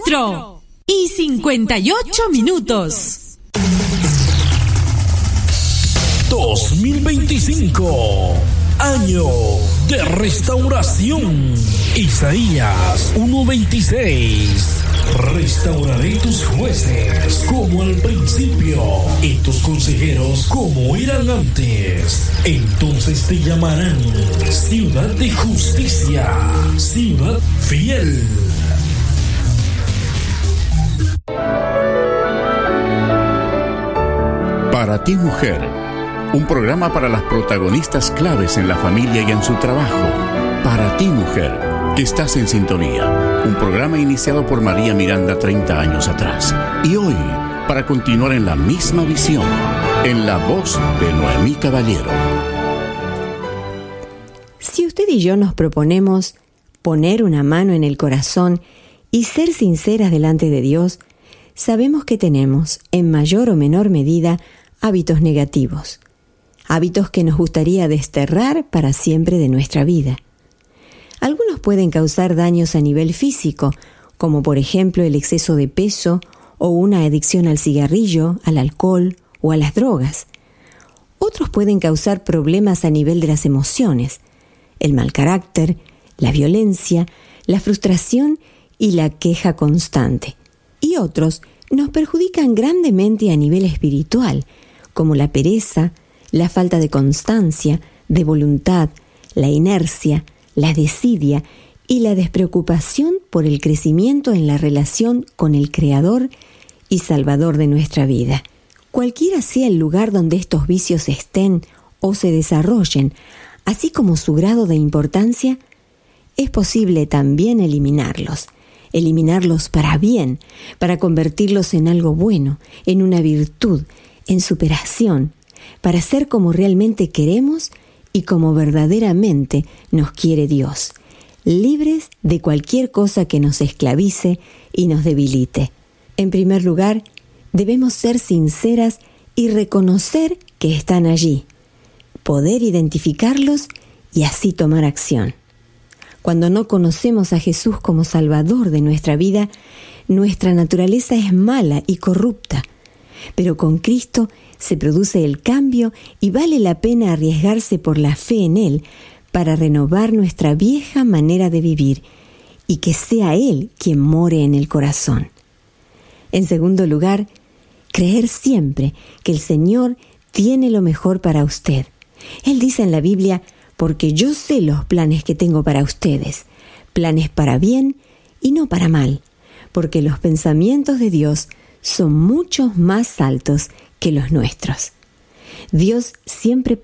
4:58. 2025, año de restauración. Isaías 1:26. Restauraré tus jueces como al principio y tus consejeros como eran antes. Entonces te llamarán ciudad de justicia, ciudad fiel. Para ti, mujer, un programa para las protagonistas claves en la familia y en su trabajo. Para ti, mujer, que estás en sintonía. Un programa iniciado por María Miranda 30 años atrás. Y hoy, para continuar en la misma visión, en la voz de Noemí Caballero. Si usted y yo nos proponemos poner una mano en el corazón y ser sinceras delante de Dios, sabemos que tenemos, en mayor o menor medida, hábitos negativos. Hábitos que nos gustaría desterrar para siempre de nuestra vida. Algunos pueden causar daños a nivel físico, como por ejemplo el exceso de peso o una adicción al cigarrillo, al alcohol o a las drogas. Otros pueden causar problemas a nivel de las emociones, el mal carácter, la violencia, la frustración y la queja constante. Y otros nos perjudican grandemente a nivel espiritual, como la pereza, la falta de constancia, de voluntad, la inercia, la desidia y la despreocupación por el crecimiento en la relación con el Creador y Salvador de nuestra vida. Cualquiera sea el lugar donde estos vicios estén o se desarrollen, así como su grado de importancia, es posible también eliminarlos para bien, para convertirlos en algo bueno, en una virtud, en superación, para ser como realmente queremos y como verdaderamente nos quiere Dios, libres de cualquier cosa que nos esclavice y nos debilite. En primer lugar, debemos ser sinceras y reconocer que están allí, poder identificarlos y así tomar acción. Cuando no conocemos a Jesús como Salvador de nuestra vida, nuestra naturaleza es mala y corrupta, pero con Cristo se produce el cambio y vale la pena arriesgarse por la fe en Él para renovar nuestra vieja manera de vivir y que sea Él quien more en el corazón. En segundo lugar, creer siempre que el Señor tiene lo mejor para usted. Él dice en la Biblia: porque yo sé los planes que tengo para ustedes, planes para bien y no para mal, porque los pensamientos de Dios son mucho más altos que los nuestros. Dios siempre